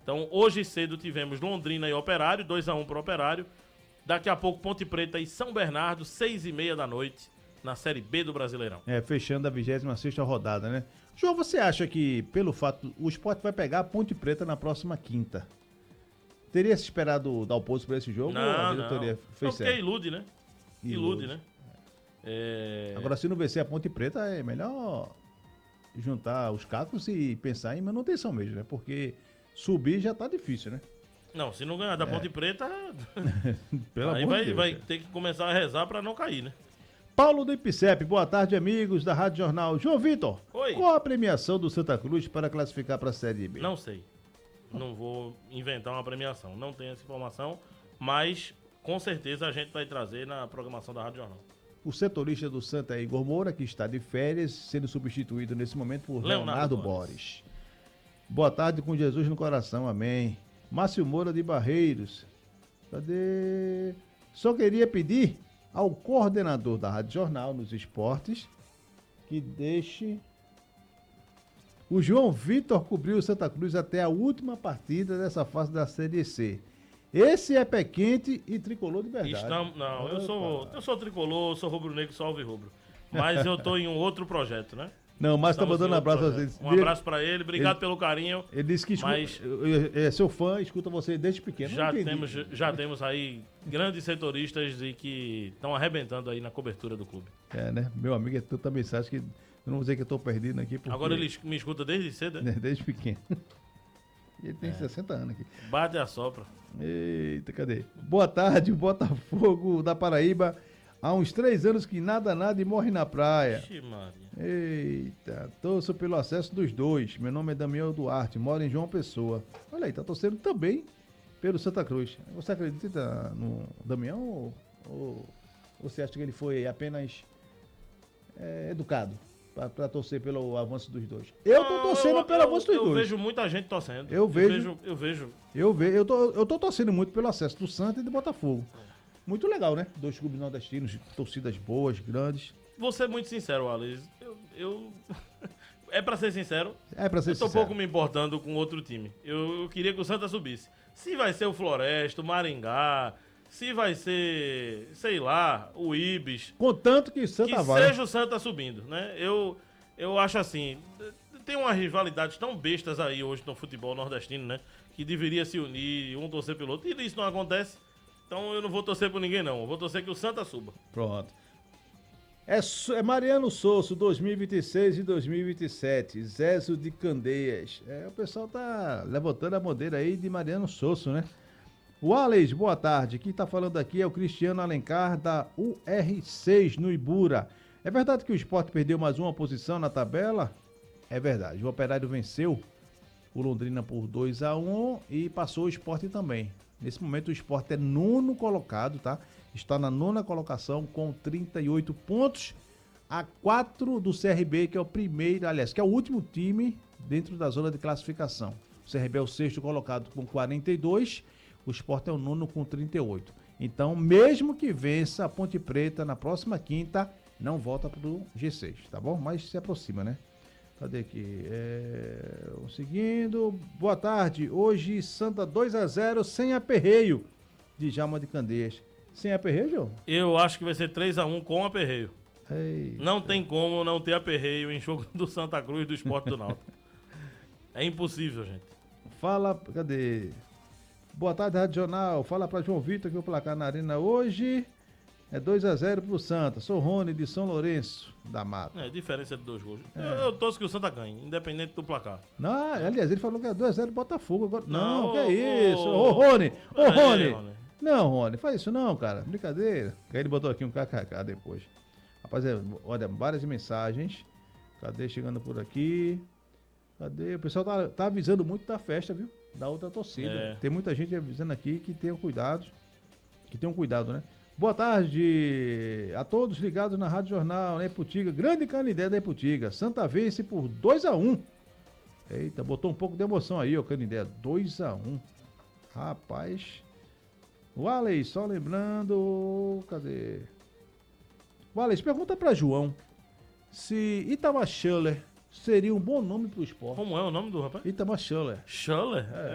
Então, hoje cedo tivemos Londrina e Operário, 2-1 para o Operário. Daqui a pouco, Ponte Preta e São Bernardo, 6h30 da noite, na Série B do Brasileirão. Fechando a 26ª rodada, né? João, você acha que, pelo fato, o Sport vai pegar a Ponte Preta na próxima quinta? Teria se esperado dar o posto para esse jogo? Não, ou a diretoria não. fez Porque certo? ilude, né? Ilude, né? Agora, se não vencer a Ponte Preta, é melhor juntar os cacos e pensar em manutenção mesmo, né? Porque subir já tá difícil, né? Não, se não ganhar da Ponte Preta, Pelo aí amor de Deus, vai cara. ter que começar a rezar para não cair, né? Paulo do IPCEP, boa tarde, amigos da Rádio Jornal. João Vitor, Oi. qual a premiação do Santa Cruz para classificar para a Série B? Não sei. Não vou inventar uma premiação. Não tenho essa informação, mas com certeza a gente vai trazer na programação da Rádio Jornal. O setorista do Santa é Igor Moura, que está de férias, sendo substituído nesse momento por Leonardo Borges. Boa tarde com Jesus no coração, amém. Márcio Moura de Barreiros. Cadê? Só queria pedir ao coordenador da Rádio Jornal nos esportes que deixe o João Vitor cobrir o Santa Cruz até a última partida dessa fase da Série C. Esse é pé quente e tricolor de verdade. Isso não, eu sou tricolor, sou rubro-negro, sou alvirrubro. Mas eu tô em um outro projeto, né? Não, mas tá Estamos mandando em um outro abraço a projeto. vocês. Um abraço pra ele, obrigado pelo carinho. Ele disse que é seu fã, escuta você desde pequeno. Já temos aí grandes setoristas e que estão arrebentando aí na cobertura do clube. É, né? Meu amigo, é tanta mensagem que eu não vou dizer que eu tô perdido aqui. Porque... Agora ele me escuta desde cedo, né? Desde pequeno. Ele tem 60 anos aqui. Bate a sopra. Eita, cadê? Boa tarde, o Botafogo da Paraíba. Há uns 3 anos que nada e morre na praia. Ixi, Maria. Eita, torço pelo acesso dos dois. Meu nome é Damião Duarte, moro em João Pessoa. Olha aí, tá torcendo também pelo Santa Cruz. Você acredita no Damião ou você acha que ele foi apenas educado para torcer pelo avanço dos dois? Eu tô torcendo pelo avanço dos dois. Eu vejo muita gente torcendo. Eu vejo. Eu tô torcendo muito pelo acesso do Santa e do Botafogo. Muito legal, né? 2 clubes nordestinos, torcidas boas, grandes. Vou ser muito sincero, Alex. É pra ser sincero. É pra ser sincero. Eu tô sincero. pouco me importando com outro time. Eu queria que o Santa subisse. Se vai ser o Floresta, o Maringá, se vai ser, sei lá, o Ibis. Contanto que o Santa vai. Que seja o Santa subindo, né? Eu acho assim, tem umas rivalidades tão bestas aí hoje no futebol nordestino, né? Que deveria se unir, um torcer pelo outro. E isso não acontece. Então eu não vou torcer por ninguém, não. Eu vou torcer que o Santa suba. Pronto. É Mariano Sosso, 2026 e 2027. Zezo de Candeias. O pessoal tá levantando a bandeira aí de Mariano Sosso, né? O Alex, boa tarde. Quem tá falando aqui é o Cristiano Alencar, da UR6, no Ibura. É verdade que o Sport perdeu mais uma posição na tabela? É verdade. O Operário venceu o Londrina por 2-1 e passou o Sport também. Nesse momento o Sport é 9º colocado, tá? Está na 9ª colocação com 38 pontos, a 4 do CRB, que é o primeiro, aliás, que é o último time dentro da zona de classificação. O CRB é o 6º colocado com 42, o Sport é o 9º com 38. Então, mesmo que vença a Ponte Preta na próxima quinta, não volta pro G6, tá bom? Mas se aproxima, né? Cadê aqui? Seguindo. Boa tarde. Hoje, Santa 2-0 sem aperreio. Djalma de Candeias. Sem aperreio, João? Eu acho que vai ser 3-1 com aperreio. Eita. Não tem como não ter aperreio em jogo do Santa Cruz e do Sport do Náutico. É impossível, gente. Fala, cadê? Boa tarde, Rádio Jornal. Fala pra João Vitor que o placar na Arena hoje é 2-0 pro Santa. Sou Rony de São Lourenço da Mata. Diferença de 2 gols. Eu torço que o Santa ganhe, independente do placar. Não, aliás, ele falou que é 2-0 Botafogo. Agora... Não, que é isso? Ô, Rony! Ô, Rony! Rony. Não, Rony, faz isso não, cara. Brincadeira. Aí ele botou aqui um kkk depois. Rapaz, olha, várias mensagens. Cadê? Chegando por aqui. Cadê? O pessoal tá avisando muito da festa, viu? Da outra torcida. Tem muita gente avisando aqui que tenham cuidado. Que tenham cuidado, né? Boa tarde a todos ligados na Rádio Jornal, né, Iputiga? Grande Canindé da Iputiga. Santa vence por 2-1. Eita, botou um pouco de emoção aí, ó, Canindé. 2-1. Rapaz. O Alex, só lembrando. Cadê? O Alex, pergunta pra João se Itamar Schuller seria um bom nome pro esporte. Como é o nome do rapaz? Itamar Schuller. Schuller?